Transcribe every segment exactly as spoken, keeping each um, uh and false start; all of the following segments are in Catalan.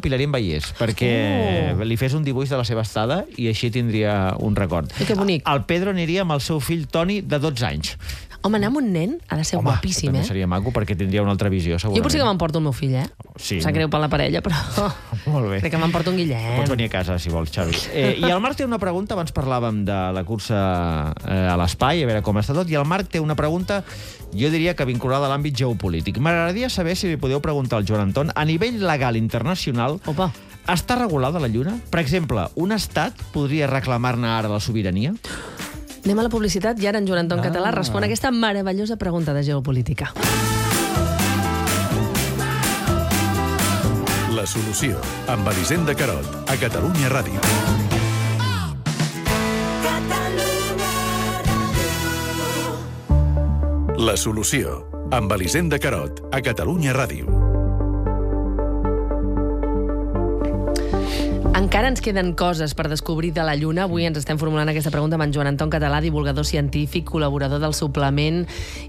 Pilarín veiés, perquè Oh. li fes un dibuix de la seva estada i així tindria un record. Que bonic. El Pedro aniria amb el seu fill Toni, de dotze anys. Home, anar amb un nen ha de ser Home, guapíssim, també eh? seria maco, perquè tindria una altra visió, segurament. Jo potser que m'emporto el meu fill, eh? Sí. Em sap greu per la parella, però... Molt bé. Crec que m'emporto un Guillem. Pots venir a casa, si vols, Xavi. Eh, I el Marc té una pregunta, abans parlàvem de la cursa eh, a l'espai, a veure com està tot, i el Marc té una pregunta, jo diria que vinculada a l'àmbit geopolític. M'agradaria saber si li podeu preguntar al Joan Anton, a nivell legal internacional, Opa. està regulada la Lluna? Per exemple, un estat podria reclamar-ne ara la sobirania? Anem a la publicitat i ara en Joan Anton Ah. Català respon a aquesta meravellosa pregunta de geopolítica. La solució, amb Elisenda Carot, a Catalunya Ràdio. La solució, amb Elisenda Carot, a Catalunya Ràdio. Encara ens queden coses per descobrir de la Lluna. Avui ens estem formulant aquesta pregunta amb en Joan Anton Català, divulgador científic, col·laborador del suplement,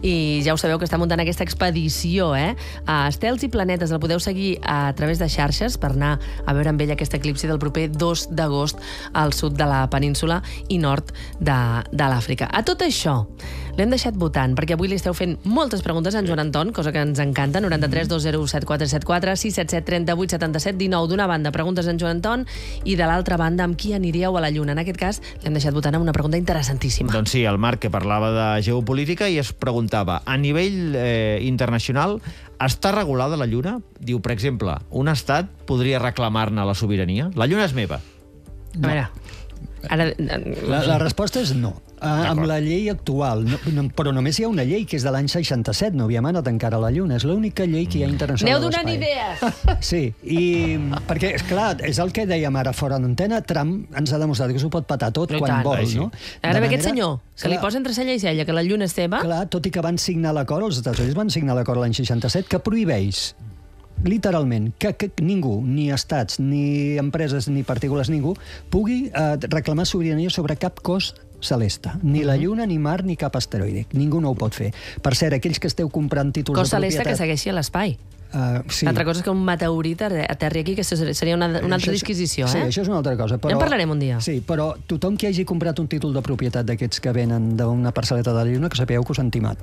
i ja ho sabeu que està muntant aquesta expedició, eh? A Estels i Planetes el podeu seguir a través de xarxes per anar a veure amb ell aquest eclipsi del proper dos d'agost al sud de la península i nord de, de l'Àfrica. A tot això l'hem deixat votant, perquè avui li esteu fent moltes preguntes a en Joan Anton, cosa que ens encanta. Noranta-tres dos zero set quatre set quatre sis set set trenta-vuit setanta-set dinou. D'una banda, preguntes a en Joan Anton, i de l'altra banda, amb qui aniríeu a la Lluna. En aquest cas, l'hem deixat votant amb una pregunta interessantíssima. Doncs sí, el Marc, que parlava de geopolítica i es preguntava, a nivell eh, internacional, està regulada la Lluna? Diu, per exemple, un estat podria reclamar-ne la sobirania? La Lluna és meva. A veure... Ara... La, la resposta és no. Uh, amb la llei actual. No, no, però només hi ha una llei, que és de l'any seixanta-set. No havíem anat encara a la Lluna. És l'única llei que hi ha internacional Aneu de donant l'espai. idees! Sí, i perquè, esclar, és el que dèiem ara fora d'antena, Trump ens ha demostrat que s'ho pot patar tot I quan tant. vol, Ai, sí. no? Ara De ve aquest manera- senyor, que li Clar, posa entre cella i cella que la Lluna és seva. Clar, tot i que van signar l'acord, els Estats Units van signar l'acord l'any seixanta-set, que prohibeix literalment, que, que ningú, ni estats, ni empreses, ni partícules, ningú, pugui eh, reclamar sobirania sobre cap cos celeste. Ni la Lluna, ni Mar, ni cap asteroide. Ningú no ho pot fer. Per cert, aquells que esteu comprant títols Cos de celeste que propietat... segueixi a l'espai. Uh, sí. L'altra cosa és que un meteorit aterri aquí, que seria una, una altra Això és- disquisició, Sí, eh? això és una altra cosa. Però... Ja en parlarem un dia. Sí, però tothom que hagi comprat un títol de propietat d'aquests que venen d'una parcel·leta de la Lluna, que sapigueu que us han timat.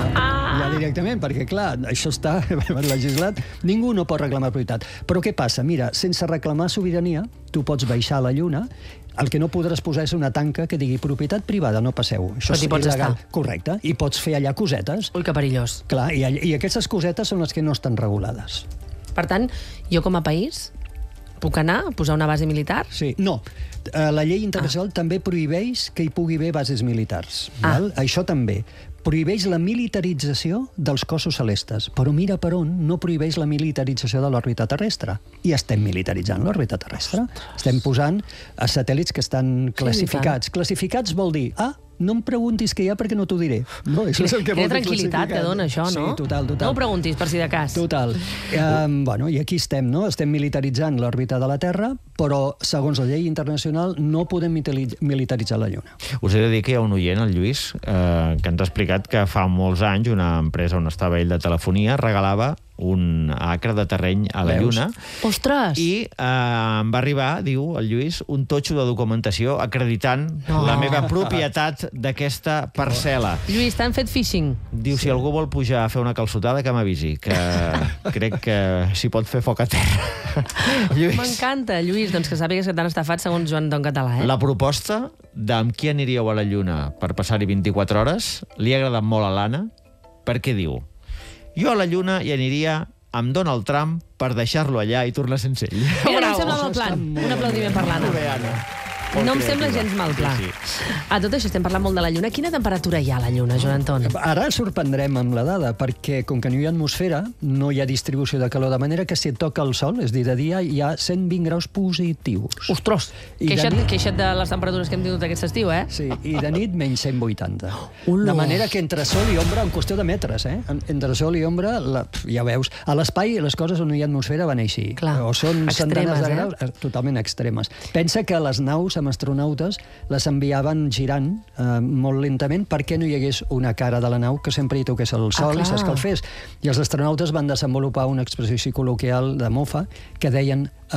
Ja directament, perquè, clar, això està legislat. Ningú no pot reclamar propietat. Però què passa? Mira, sense reclamar sobirania, tu pots baixar a la Lluna, el que no podràs posar és una tanca que digui propietat privada, no passeu. Això Però t'hi és pots il·legal. estar. Correcte. I pots fer allà cosetes. Ui, que perillós. Clar, i, all- i aquestes cosetes són les que no estan regulades. Per tant, jo com a país puc anar a posar una base militar? Sí. No. Eh, La llei internacional ah. també prohibeix que hi pugui haver bases militars. Ah. Val? Això també. Prohibeix la militarització dels cossos celestes, però mira per on no prohibeix la militarització de l'òrbita terrestre. I estem militaritzant l'òrbita terrestre. Estem posant a satèl·lits que estan classificats. Classificats vol dir, ah, no em preguntis què hi ha perquè no t'ho diré. No, això és el que vol Quina dir tranquil·litat que classificat. dona això, no? Sí, total, total. No ho preguntis, per si de cas. Total. Um, bueno, I aquí estem, no? Estem militaritzant l'òrbita de la Terra, però, segons la llei internacional, no podem mitali- militaritzar la Lluna. Us he de dir que hi ha un oient, el Lluís, eh, que ens ha explicat que fa molts anys una empresa on estava ell de telefonia regalava un acre de terreny a la Veus? Lluna Ostres! i eh, em va arribar, diu el Lluís, un totxo de documentació acreditant No. la meva propietat d'aquesta parcel·la. Lluís, t'han fet phishing. Diu, si algú vol pujar a fer una calçotada, que m'avisi, que crec que s'hi pot fer foc a terra. Lluís, M'encanta, Lluís, doncs que sàpigues que t'han estafat segons Joan Anton Català, eh? la proposta d'amb qui aniríeu a la Lluna per passar-hi vint-i-quatre hores li ha agradat molt a l'Anna, perquè diu, jo a la Lluna hi aniria amb Donald Trump per deixar-lo allà i tornar sense ell. Mira, no em Bravo, sembla això mal plan. està molt Un aplaudiment per l'Anna. Coreana. No em sembla gens mal pla. Sí, sí. A tot això estem parlant molt de la Lluna. Quina temperatura hi ha a la Lluna, Joan Anton? Ara sorprendrem amb la dada, perquè com que no hi ha atmosfera, no hi ha distribució de calor, de manera que si et toca el sol, és a dir, de dia, hi ha cent vint graus positius. Ostres, I de queixa't, nit- queixa't de les temperatures que hem tingut aquest estiu, eh? Sí, i de nit menys cent vuitanta. Olor. De manera que entre sol i ombra, en qüestió de metres, eh? En- Entre sol i ombra, la, ja veus, a l'espai les coses on no hi ha atmosfera van així. Clar, O són centenars extremes, de eh? graus, eh? Totalment extremes. Pensa que les naus amb astronautes les enviaven girant eh, molt lentament perquè no hi hagués una cara de la nau que sempre hi toqués el sol clar. i s'escalfés. I els astronautes van desenvolupar una expressió així col·loquial de mofa que deien